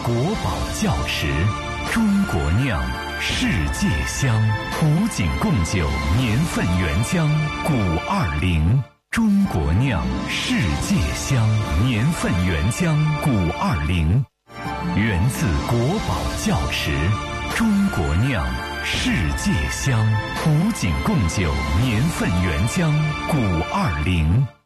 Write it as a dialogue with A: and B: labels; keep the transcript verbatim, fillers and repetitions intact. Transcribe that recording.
A: 国宝窖池，中国酿，世界香。古井贡酒年份原浆古二零，中国酿，世界香。年份原浆古二零，源自国宝窖池，中国酿，世界香。古井贡酒年份原浆古二零。